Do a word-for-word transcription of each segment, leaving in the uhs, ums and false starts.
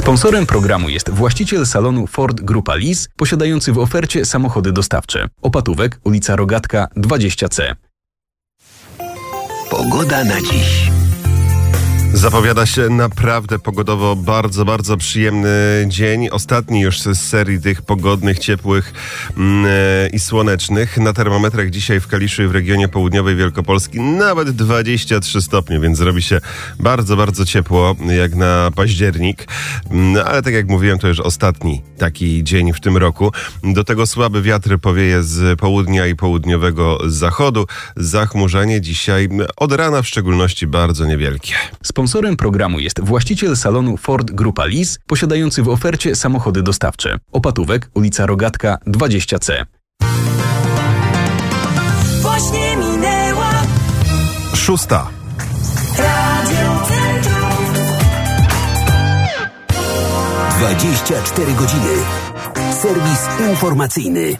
Sponsorem programu jest właściciel salonu Ford Grupa Lis, posiadający w ofercie samochody dostawcze. Opatówek, ulica Rogatka dwadzieścia C. Pogoda na dziś. Zapowiada się naprawdę pogodowo bardzo, bardzo przyjemny dzień. Ostatni już z serii tych pogodnych, ciepłych mm, i słonecznych. Na termometrach dzisiaj w Kaliszu i w regionie południowej Wielkopolski nawet dwadzieścia trzy stopnie, więc zrobi się bardzo, bardzo ciepło jak na październik. No, ale tak jak mówiłem, to już ostatni taki dzień w tym roku. Do tego słaby wiatr powieje z południa i południowego zachodu. Zachmurzenie dzisiaj od rana w szczególności bardzo niewielkie. Sponsorem programu jest właściciel salonu Ford Grupa Lis, posiadający w ofercie samochody dostawcze. Opatówek, ulica Rogatka dwadzieścia C. Właśnie minęła Szósta. Radio Centrum. dwadzieścia cztery godziny. Serwis informacyjny.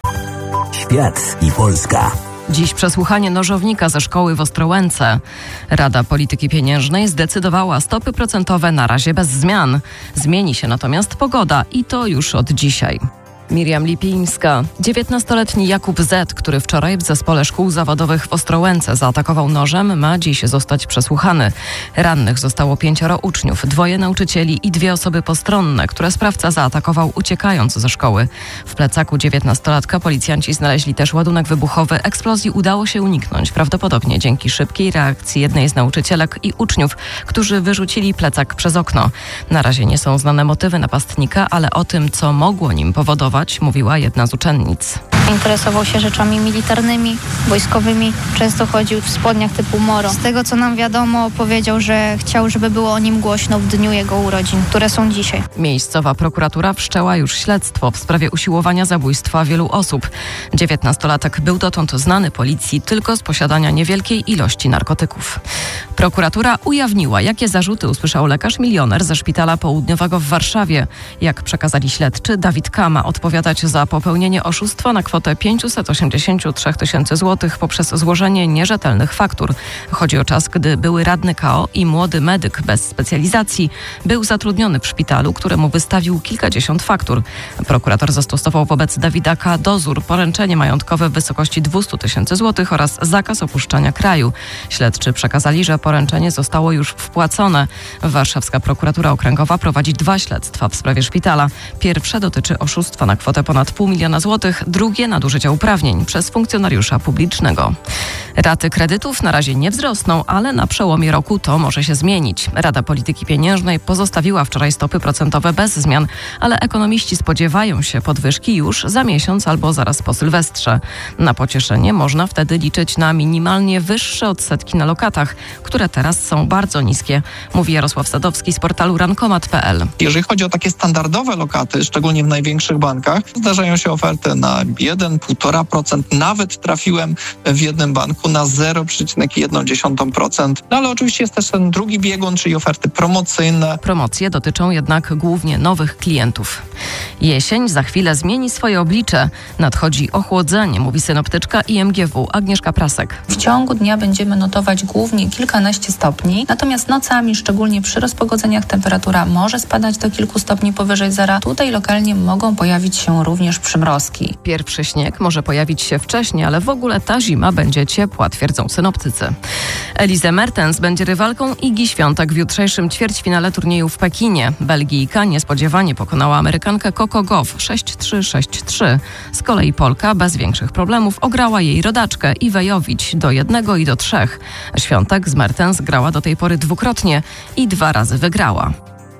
Świat i Polska. Dziś przesłuchanie nożownika ze szkoły w Ostrołęce. Rada Polityki Pieniężnej zdecydowała stopy procentowe na razie bez zmian. Zmieni się natomiast pogoda i to już od dzisiaj. Miriam Lipińska. dziewiętnastoletni Jakub Z., który wczoraj w zespole szkół zawodowych w Ostrołęce zaatakował nożem, ma dziś zostać przesłuchany. Rannych zostało pięcioro uczniów, dwoje nauczycieli i dwie osoby postronne, które sprawca zaatakował uciekając ze szkoły. W plecaku dziewiętnastolatka policjanci znaleźli też ładunek wybuchowy. Eksplozji udało się uniknąć, prawdopodobnie dzięki szybkiej reakcji jednej z nauczycielek i uczniów, którzy wyrzucili plecak przez okno. Na razie nie są znane motywy napastnika, ale o tym, co mogło nim powodować, mówiła jedna z uczennic. Interesował się rzeczami militarnymi, wojskowymi. Często chodził w spodniach typu moro. Z tego, co nam wiadomo, powiedział, że chciał, żeby było o nim głośno w dniu jego urodzin, które są dzisiaj. Miejscowa prokuratura wszczęła już śledztwo w sprawie usiłowania zabójstwa wielu osób. dziewiętnastolatek był dotąd znany policji tylko z posiadania niewielkiej ilości narkotyków. Prokuratura ujawniła, jakie zarzuty usłyszał lekarz milioner ze szpitala południowego w Warszawie. Jak przekazali śledczy, Dawid K. ma odpowiadać za popełnienie oszustwa na kwotę pięćset osiemdziesiąt trzy tysiące złotych poprzez złożenie nierzetelnych faktur. Chodzi o czas, gdy były radny K O i młody medyk bez specjalizacji był zatrudniony w szpitalu, któremu wystawił kilkadziesiąt faktur. Prokurator zastosował wobec Dawida K. dozór, poręczenie majątkowe w wysokości dwieście tysięcy złotych oraz zakaz opuszczania kraju. Śledczy przekazali, że poręczenie zostało już wpłacone. Warszawska prokuratura okręgowa prowadzi dwa śledztwa w sprawie szpitala. Pierwsze dotyczy oszustwa na kwotę ponad pół miliona złotych, drugie nadużycia uprawnień przez funkcjonariusza publicznego. Raty kredytów na razie nie wzrosną, ale na przełomie roku to może się zmienić. Rada Polityki Pieniężnej pozostawiła wczoraj stopy procentowe bez zmian, ale ekonomiści spodziewają się podwyżki już za miesiąc albo zaraz po Sylwestrze. Na pocieszenie można wtedy liczyć na minimalnie wyższe odsetki na lokatach, które teraz są bardzo niskie, mówi Jarosław Sadowski z portalu rankomat kropka p l. Jeżeli chodzi o takie standardowe lokaty, szczególnie w największych bankach, zdarzają się oferty na jeden do półtora procent. Nawet trafiłem w jednym banku na zero przecinek jeden procent. No ale oczywiście jest też ten drugi biegun, czyli oferty promocyjne. Promocje dotyczą jednak głównie nowych klientów. Jesień za chwilę zmieni swoje oblicze. Nadchodzi ochłodzenie, mówi synoptyczka I M G W Agnieszka Prasek. W ciągu dnia będziemy notować głównie kilkanaście stopni, natomiast nocami, szczególnie przy rozpogodzeniach, temperatura może spadać do kilku stopni powyżej zera. Tutaj lokalnie mogą pojawić się również przymrozki. Pierwszy śnieg może pojawić się wcześniej, ale w ogóle ta zima będzie ciepła, twierdzą synoptycy. Elise Mertens będzie rywalką Igi Świątek w jutrzejszym ćwierćfinale turnieju w Pekinie. Belgijka niespodziewanie pokonała Amerykankę Coco Gauff sześć trzy sześć trzy. Z kolei Polka bez większych problemów ograła jej rodaczkę Iwę Jowić do jednego i do trzech. Świątek z Mertens grała do tej pory dwukrotnie i dwa razy wygrała.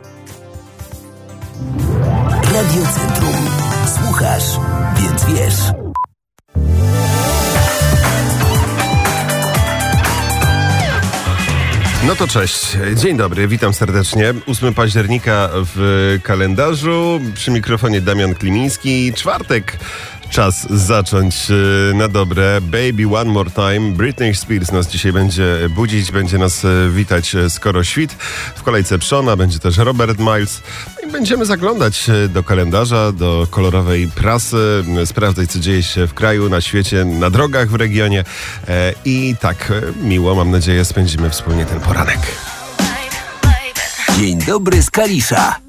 Radio Centrum. Słuchasz, więc wiesz. No to cześć, dzień dobry, witam serdecznie. ósmego października w kalendarzu, przy mikrofonie Damian Klimiński. Czwartek, czas zacząć na dobre. Baby One More Time, Britney Spears nas dzisiaj będzie budzić, będzie nas witać skoro świt. W kolejce Przona będzie też Robert Miles. I będziemy zaglądać do kalendarza, do kolorowej prasy, sprawdzać, co dzieje się w kraju, na świecie, na drogach w regionie. I tak miło, mam nadzieję, spędzimy wspólnie ten poranek. Dzień dobry z Kalisza.